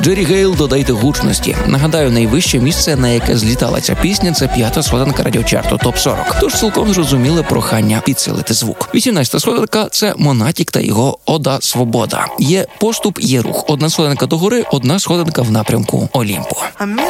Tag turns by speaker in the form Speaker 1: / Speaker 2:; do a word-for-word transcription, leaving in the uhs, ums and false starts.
Speaker 1: Джері Гейл, додайте гучності. Нагадаю, найвище місце, на яке злітала ця пісня, це п'ята сходинка радіочарту топ сорок. Тож цілком зрозуміле прохання підсилити звук. вісімнадцята сходинка – це Монатік та його «Ода Свобода». Є поступ, є рух. Одна сходинка догори, одна сходинка в напрямку Олімпу.